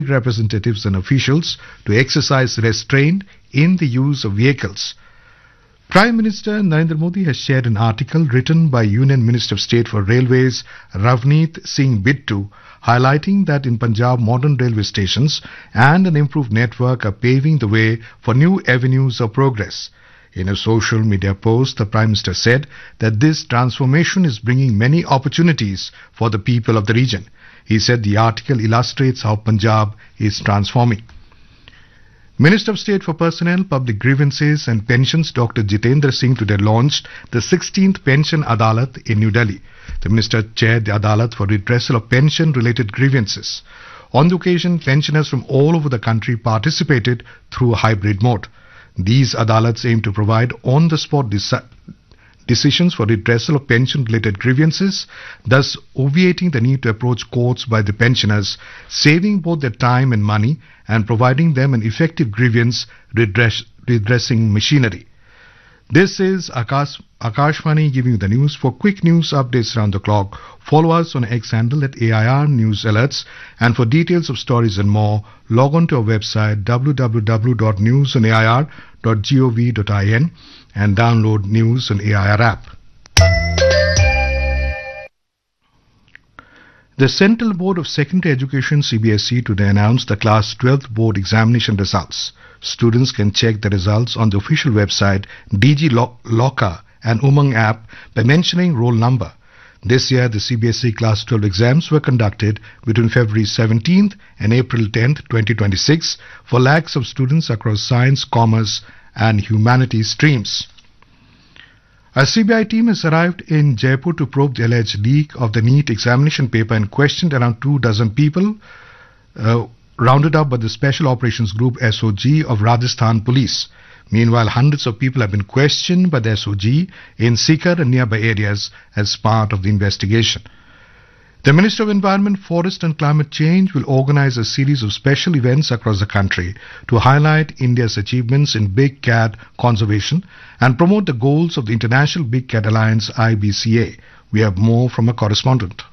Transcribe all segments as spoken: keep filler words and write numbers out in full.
representatives and officials to exercise restraint in the use of vehicles. Prime Minister Narendra Modi has shared an article written by Union Minister of State for Railways Ravneet Singh Bittu, highlighting that in Punjab modern railway stations and an improved network are paving the way for new avenues of progress. In a social media post, the Prime Minister said that this transformation is bringing many opportunities for the people of the region. He said the article illustrates how Punjab is transforming. Minister of State for Personnel, Public Grievances and Pensions Doctor Jitendra Singh today launched the sixteenth Pension Adalat in New Delhi. The minister chaired the Adalat for redressal of pension-related grievances. On the occasion, pensioners from all over the country participated through a hybrid mode. These Adalats aim to provide on-the-spot deci- decisions for redressal of pension-related grievances, thus obviating the need to approach courts by the pensioners, saving both their time and money, and providing them an effective grievance redress- redressing machinery. This is Akash, Akashvani giving you the news. For quick news updates around the clock, follow us on X handle at A I R News Alerts, and for details of stories and more, log on to our website w w w dot news on a i r dot gov dot in and download News on A I R app. The Central Board of Secondary Education C B S E today announced the Class twelfth Board examination results. Students can check the results on the official website D G Locker and Umang app by mentioning roll number. This year, the C B S E Class twelve exams were conducted between February seventeenth and April tenth, twenty twenty-six for lakhs of students across science, commerce and humanities streams. A C B I team has arrived in Jaipur to probe the alleged leak of the NEET examination paper and questioned around two dozen people uh, rounded up by the Special Operations Group S O G of Rajasthan Police. Meanwhile, hundreds of people have been questioned by the S O G in Sikar and nearby areas as part of the investigation. The Minister of Environment, Forest and Climate Change will organize a series of special events across the country to highlight India's achievements in big cat conservation and promote the goals of the International Big Cat Alliance I B C A. We have more from a correspondent.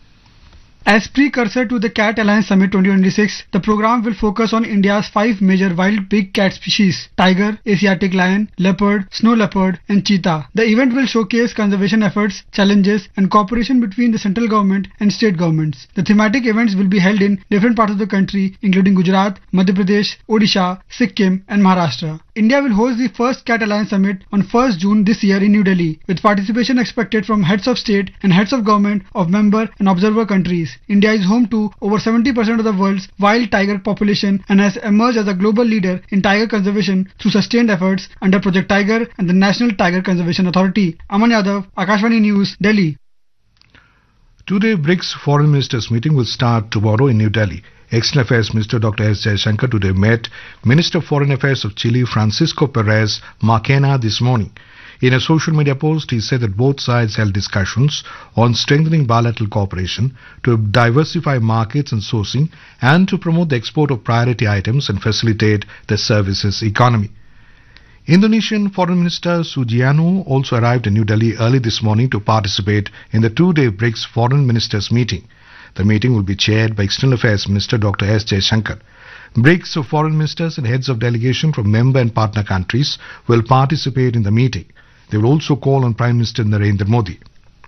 As precursor to the Cat Alliance Summit twenty twenty-six, the program will focus on India's five major wild big cat species: tiger, Asiatic lion, leopard, snow leopard and cheetah. The event will showcase conservation efforts, challenges and cooperation between the central government and state governments. The thematic events will be held in different parts of the country including Gujarat, Madhya Pradesh, Odisha, Sikkim and Maharashtra. India will host the first Cat Alliance Summit on first June this year in New Delhi, with participation expected from heads of state and heads of government of member and observer countries. India is home to over seventy percent of the world's wild tiger population and has emerged as a global leader in tiger conservation through sustained efforts under Project Tiger and the National Tiger Conservation Authority. Aman Yadav, Akashvani News, Delhi. Today, BRICS Foreign Ministers meeting will start tomorrow in New Delhi. External Affairs Minister Doctor S. Jaishankar today met Minister of Foreign Affairs of Chile, Francisco Perez Marquena, this morning. In a social media post, he said that both sides held discussions on strengthening bilateral cooperation to diversify markets and sourcing and to promote the export of priority items and facilitate the services economy. Indonesian Foreign Minister Sugiarno also arrived in New Delhi early this morning to participate in the two-day BRICS Foreign Ministers meeting. The meeting will be chaired by External Affairs Minister Doctor S. Jaishankar. BRICS of foreign ministers and heads of delegation from member and partner countries will participate in the meeting. They will also call on Prime Minister Narendra Modi.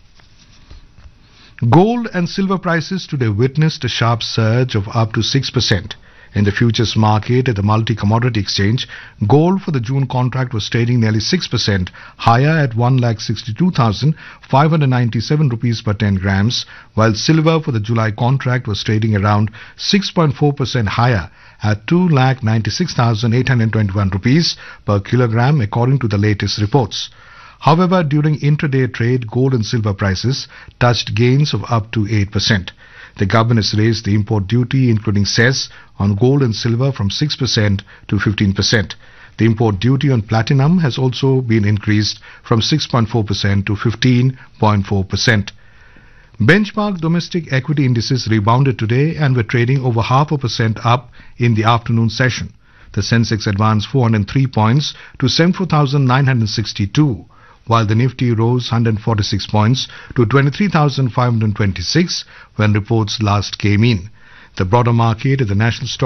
Gold and silver prices today witnessed a sharp surge of up to six percent. In the futures market at the multi-commodity exchange, gold for the June contract was trading nearly six percent higher at one lakh sixty-two thousand five hundred ninety-seven rupees per ten grams, while silver for the July contract was trading around six point four percent higher at two lakh ninety-six thousand eight hundred twenty-one rupees per kilogram, according to the latest reports. However, during intraday trade, gold and silver prices touched gains of up to eight percent. The government has raised the import duty, including cess, on gold and silver from six percent to fifteen percent. The import duty on platinum has also been increased from six point four percent to fifteen point four percent. Benchmark domestic equity indices rebounded today and were trading over half a percent up in the afternoon session. The Sensex advanced four hundred three points to seventy-four thousand nine hundred sixty-two. While the Nifty rose one hundred forty-six points to twenty-three thousand five hundred twenty-six when reports last came in. The broader market at the National Stock